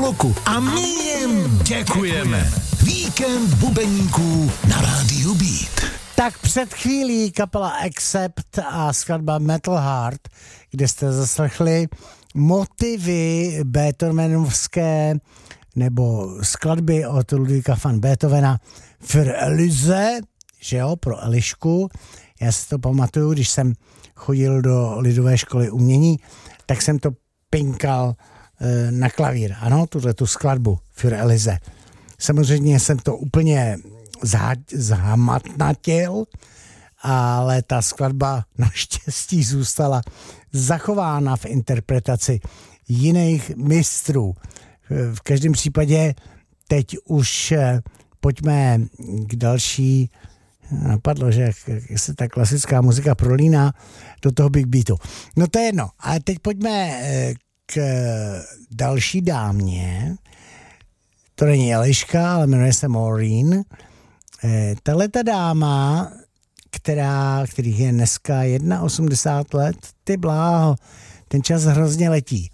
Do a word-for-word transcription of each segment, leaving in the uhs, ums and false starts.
bloku a my jim děkujeme. Víkend bubeníků na rádiu Beat. Tak před chvílí kapela Accept a skladba Metal Heart, kde jste zaslechli motivy beethovenovské nebo skladby od Ludvíka van Beethovena Für Elise, že jo, pro Elišku. Já si to pamatuju, když jsem chodil do lidové školy umění, tak jsem to pinkal e, na klavír. Ano, tuhle tu skladbu Für Elise. Samozřejmě jsem to úplně zahamatnatil, ale ta skladba naštěstí zůstala zachována v interpretaci jiných mistrů. V každém případě teď už pojďme k další. Napadlo, že jak se ta klasická muzika prolíná do toho Big Beatu. No to je jedno. Ale teď pojďme k další dámě. To není Eliška, ale jmenuje se Maureen. Tahle ta dáma, která, kterých je dneska osmdesát jedna let, ty bláho, ten čas hrozně letí.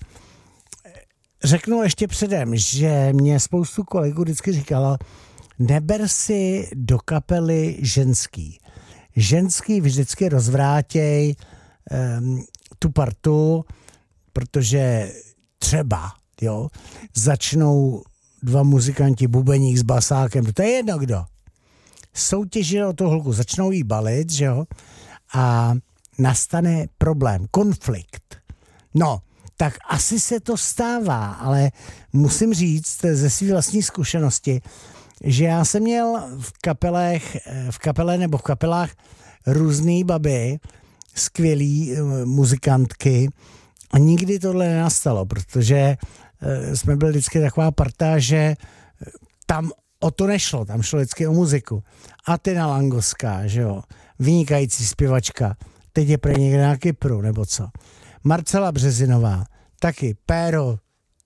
Řeknu ještě předem, že mě spoustu kolegů vždycky říkalo, neber si do kapely ženský. Ženský vždycky rozvrátěj um, tu partu, protože třeba, jo, začnou dva muzikanti, bubeník s basákem, to je jedno kdo. Soutěží o tu holku, začnou jí balit, že jo, a nastane problém, konflikt. No, tak asi se to stává, ale musím říct ze své vlastní zkušenosti, že já jsem měl v kapelech, v kapele nebo v kapelách různý baby, skvělý muzikantky a nikdy tohle nenastalo, protože jsme byli vždycky taková parta, že tam o to nešlo, tam šlo vždycky o muziku. Atina Langoská, že jo, vynikající zpěvačka, teď je pro někde na Kypru, nebo co. Marcela Březinová, taky, péro,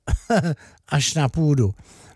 až na půdu.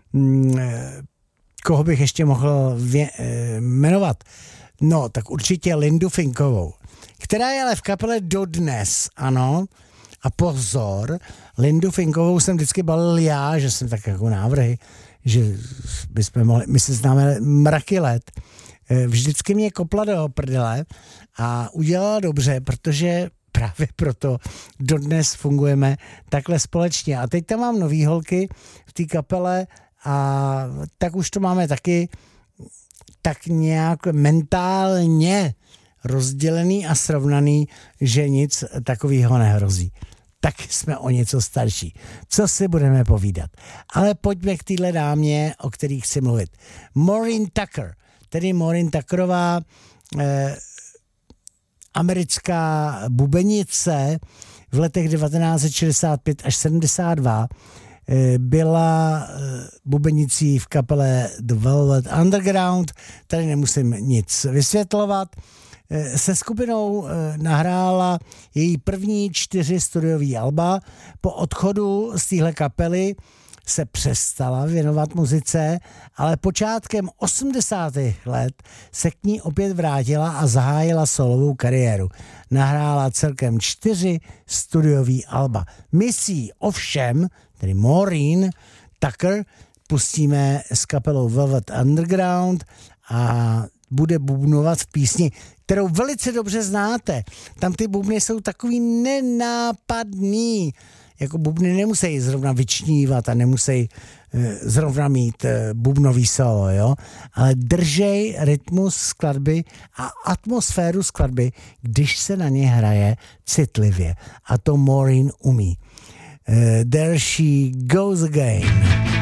Koho bych ještě mohl vě- jmenovat? No, tak určitě Lindu Finkovou, která je ale v kapele dodnes, ano. A pozor, Lindu Finkovou jsem vždycky balil já, že jsem tak jako návrhy, že bychom mohli, my se známe mraky let, vždycky mě kopla do prdele a udělala dobře, protože právě proto dodnes fungujeme takhle společně. A teď tam mám nový holky v té kapele a tak už to máme taky tak nějak mentálně rozdělený a srovnaný, že nic takového nehrozí. Tak jsme o něco starší. Co si budeme povídat? Ale pojďme k téhle dámě, o kterých chci mluvit. Maureen Tucker, tedy Maureen Tuckerová, eh, americká bubenice v letech devatenáct set šedesát pět až sedmdesát dva, eh, byla eh, bubenicí v kapele The Velvet Underground, tady nemusím nic vysvětlovat. Se skupinou nahrála její první čtyři studiové alba. Po odchodu z téhle kapely se přestala věnovat muzice, ale počátkem osmdesátých let se k ní opět vrátila a zahájila solovou kariéru. Nahrála celkem čtyři studiové alba. My si ovšem, tedy Maureen Tucker, pustíme s kapelou Velvet Underground a bude bubnovat v písni, kterou velice dobře znáte. Tam ty bubny jsou takový nenápadný. Jako bubny nemusí zrovna vyčnívat a nemusí e, zrovna mít e, bubnový solo, jo? Ale držej rytmus skladby a atmosféru skladby, když se na ně hraje citlivě. A to Maureen umí. E, there she goes again.